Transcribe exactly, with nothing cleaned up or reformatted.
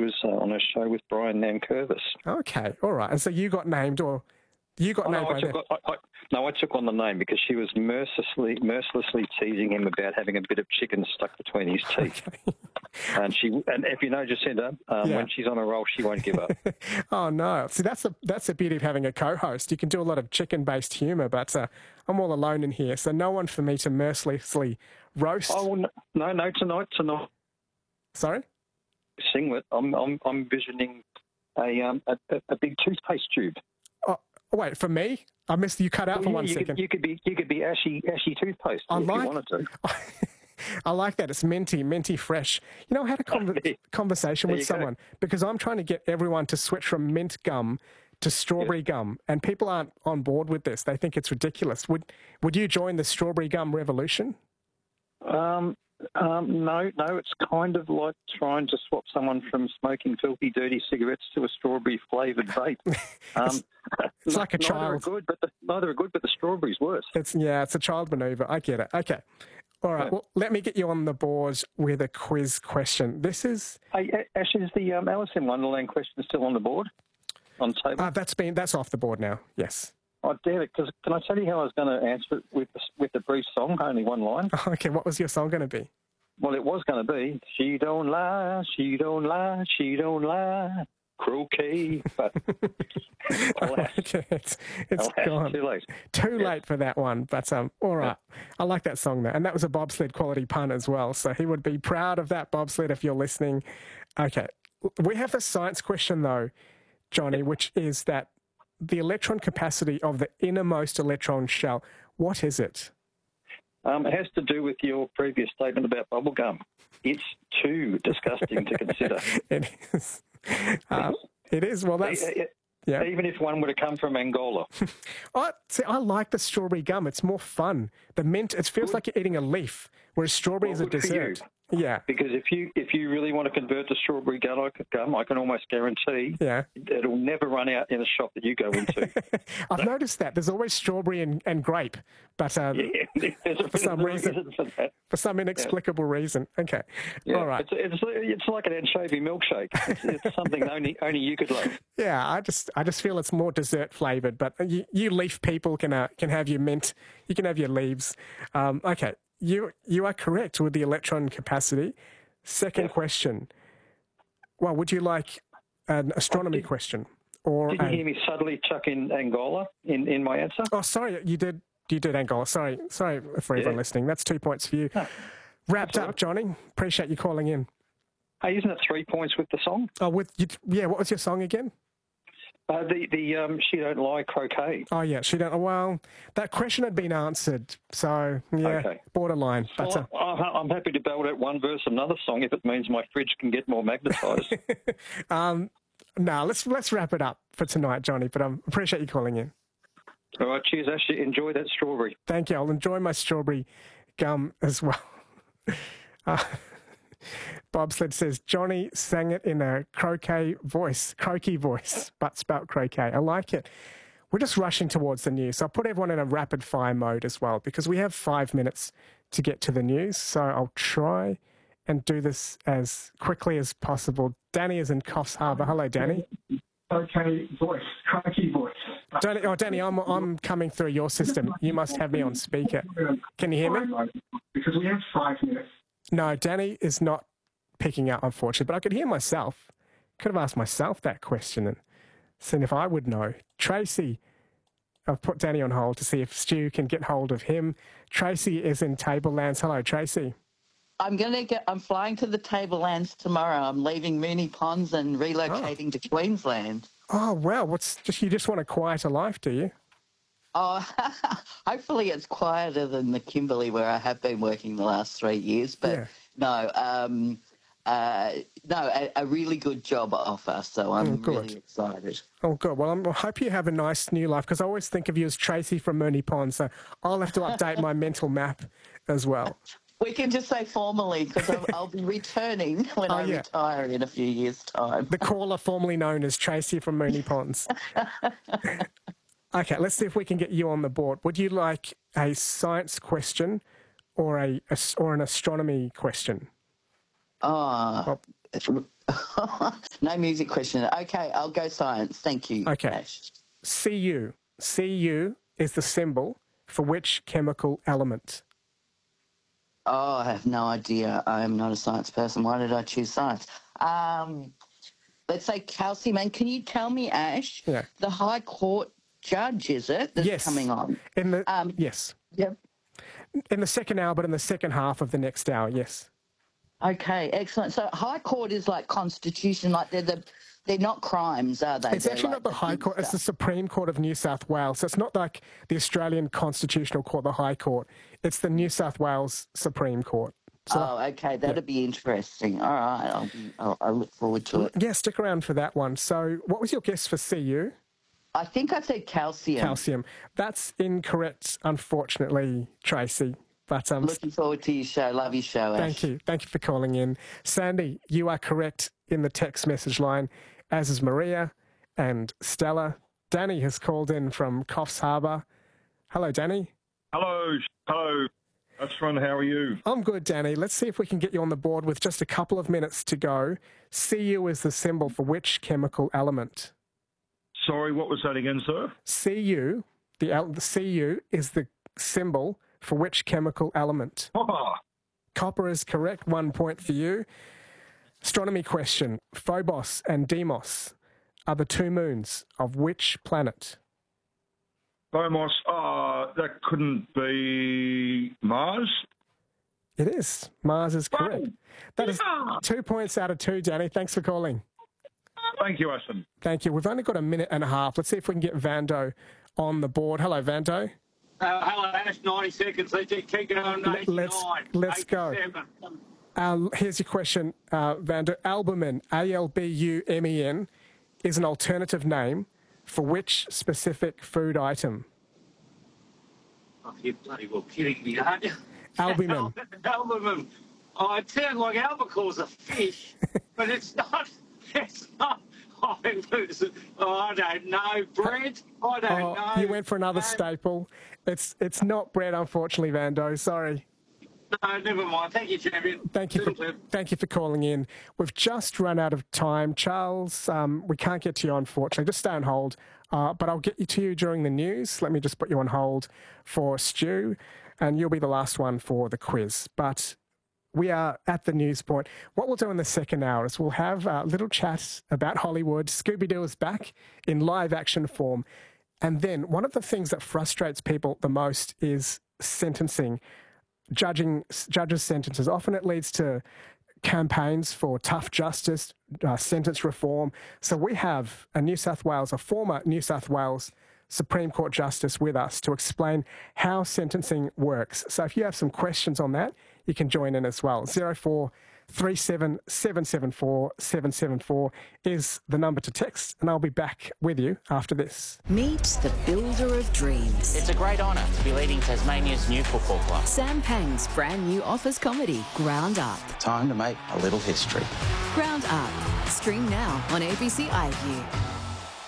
was uh, on a show with Brian Nankervis. Okay, all right. And so you got named, or you got Oh, named no, by I took, them? I, I, no, I took on the name because she was mercilessly, mercilessly teasing him about having a bit of chicken stuck between his teeth. Okay. And she, and if you know Jacinta, um, Yeah. when she's on a roll, she won't give up. Oh, no. See, that's the, that's the beauty of having a co-host. You can do a lot of chicken-based humour, but uh, I'm all alone in here, so no one for me to mercilessly roast. Oh well, no, no, tonight, tonight, Sorry? singlet. I'm, I'm, I'm envisioning a, um, a, a big toothpaste tube. Oh, wait, for me? I missed you cut out for Well, yeah, one you second. Could, you could be, you could be ashy, ashy toothpaste I if like- you wanted to. I like that. It's minty, minty fresh. You know, I had a con- conversation There with you go. someone because I'm trying to get everyone to switch from mint gum to strawberry gum, and people aren't on board with this. They think it's ridiculous. Would Would you join the strawberry gum revolution? Um, um, no, no, it's kind of like trying to swap someone from smoking filthy, dirty cigarettes to a strawberry-flavoured vape. Um, It's like a neither Are child. good, but the, neither are good, but the strawberry's worse. It's yeah, it's a child maneuver. I get it. Okay. All right. Yeah. Well, let me get you on the board with a quiz question. This is Hey, A- Ash, is the um, Alice in Wonderland question still on the board, on the table? uh, that's been that's off the board now. Yes. Oh, damn it, because can I tell you how I was going to answer it with the, with the brief song, only one line? Okay. What was your song going to be? Well, it was going to be, she don't lie, she don't lie, she don't lie, croquet, but alas, Okay, it's it's alas, gone. too late. Too Yeah. late for that one, but um, all right. I like that song though, and that was a bobsled quality pun as well. So he would be proud of that bobsled if you're listening. Okay, we have a science question though, Johnny, which is that the electron capacity of the innermost electron shell. What is it? Um, it has to do with your previous statement about bubblegum. It's too disgusting to consider. It is. Uh, it is. Well, that's E- e- yeah. Even if one were to come from Angola. I see. I like the strawberry gum. It's more fun. The mint. It feels like you're eating a leaf, whereas strawberry is a Well, good for you. dessert. Yeah. Because if you if you really want to convert to strawberry gum, I can- gum, I can almost guarantee Yeah. it'll never run out in a shop that you go into. I've noticed that. There's always strawberry and, and grape, but uh, Yeah, there's a, For some there's a reason. for that. for some inexplicable reason. Okay. Yeah. All right. It's, it's it's like an anchovy milkshake. It's, it's something only only you could love. Yeah, I just I just feel it's more dessert flavored, but you, you leaf people can uh, can have your mint. You can have your leaves. Um, okay. You you are correct with the electron capacity. Second Yeah. question. Well, would you like an astronomy did- question or Did you a- hear me subtly chuck in Angola in, in my answer? Oh, sorry, you did. You did Angola. Sorry, sorry for everyone Yeah. listening. That's two points for you. Wrapped that's all up, right. Johnny. Appreciate you calling in. Hey, isn't it three points with the song? Oh, with you, yeah. What was your song again? Uh, the the um, She Don't Lie croquet. Oh, yeah. She don't. Well, that question had been answered, so yeah, Okay. borderline. But uh, Well, I- I'm happy to belt out one verse, another song, if it means my fridge can get more magnetised. um, no, let's let's wrap it up for tonight, Johnny. But I um, appreciate you calling in. All right, cheers, Ashley. Enjoy that strawberry. Thank you. I'll enjoy my strawberry gum as well. uh, Bobsled says Johnny sang it in a croquet voice, croaky voice, but spelt croquet. I like it. We're just rushing towards the news. So I'll put everyone in a rapid fire mode as well because we have five minutes to get to the news. So I'll try and do this as quickly as possible. Danny is in Coffs Harbour. Hello, Danny. Okay, voice, croaky voice. Danny, oh, Danny, I'm I'm coming through your system. You must have me on speaker. Can you hear me? Because we have five minutes. No, Danny is not picking up, unfortunately, but I could hear myself. Could have asked myself that question and seen if I would know. Tracy, I've put Danny on hold to see if Stu can get hold of him. Tracy is in Tablelands. Hello, Tracy. I'm going to get. I'm flying to the Tablelands tomorrow. I'm leaving Moonee Ponds and relocating to Queensland. Oh, wow. What's just you just want a quieter life, do you? Oh, hopefully it's quieter than the Kimberley where I have been working the last three years. But Yeah. no, um, uh, no, a, a really good job offer. So I'm Oh, good. really excited. Oh, good. Well, I'm, I hope you have a nice new life because I always think of you as Tracy from Moonee Ponds, so I'll have to update my mental map as well. We can just say formally because I'll, I'll be returning when Oh, I yeah. retire in a few years' time. The caller formerly known as Tracy from Moonee Ponds. Okay, let's see if we can get you on the board. Would you like a science question or a, a or an astronomy question? Oh, No music question. Okay, I'll go science. Thank you. Okay. Ash. C U. C U is the symbol for which chemical element? Oh, I have no idea. I am not a science person. Why did I choose science? Um, let's say calcium. And can you tell me, Ash, Yeah. the High Court judge, is it, that's Yes. coming on? In the Um, yes. Yep. In the second hour, but in the second half of the next hour, yes. Okay, excellent. So High Court is like constitution, like they're the they're not crimes, are they? It's They're actually like not the High big Court, it's the stuff. Supreme Court of New South Wales. So it's not like the Australian Constitutional Court, the High Court. It's the New South Wales Supreme Court. So Oh, okay, that'd be interesting. All right, I'll, be, I'll, I'll look forward to it. yeah, stick around for that one. So what was your guess for C U? I think I said calcium. Calcium. That's incorrect, unfortunately, Tracy. But um, Looking forward to your show. Love your show, Ash. thank you. Thank you for calling in. Sandy, you are correct in the text message line, as is Maria and Stella. Danny has called in from Coffs Harbour. Hello, Danny. Hello, hello, Ashron, how are you? I'm good, Danny. Let's see if we can get you on the board with just a couple of minutes to go. C U is the symbol for which chemical element? Sorry, what was that again, sir? C U, the, el- the C U is the symbol for which chemical element? Copper. Copper is correct. One point for you. Astronomy question. Phobos and Deimos are the two moons of which planet? Bomos, oh, that couldn't be Mars? It is. Mars is correct. Oh, That is yeah. two points out of two, Danny. Thanks for calling. Thank you, Ashton. Thank you. We've only got a minute and a half. Let's see if we can get Vando on the board. Hello, Vando. Uh, hello, Ash. ninety seconds. Let's keep going. L- let's- let's go. eighty-seven. Uh, here's your question, uh, Vando. Albumin, A L B U M E N, is an alternative name for which specific food item? Oh, you're bloody well kidding me, aren't you? Albumin. Albumin. Oh, it sounds like albacore's a fish, but it's not. It's not. Oh, I don't know. Bread? I don't Oh, know. you went for another No, staple. It's it's not bread, unfortunately, Vando. Sorry. No, never mind. Thank you, champion. Thank you for Little clip. thank you for calling in. We've just run out of time, Charles. Um, we can't get to you, unfortunately. Just stay on hold. Uh, but I'll get you to you during the news. Let me just put you on hold for Stu, and you'll be the last one for the quiz. But we are at the news point. What we'll do in the second hour is we'll have a little chat about Hollywood. Scooby-Doo is back in live action form. And then one of the things that frustrates people the most is sentencing. Judging judges' sentences. Often it leads to campaigns for tough justice, uh, sentence reform. So we have a New South Wales, a former New South Wales Supreme Court Justice with us to explain how sentencing works. So if you have some questions on that, you can join in as well. zero four three seven seven seven four seven seven four is the number to text, and I'll be back with you after this. Meet the builder of dreams. It's a great honour to be leading Tasmania's new football club. Sam Pang's brand new office comedy, Ground Up. Time to make a little history. Ground Up. Stream now on A B C iView.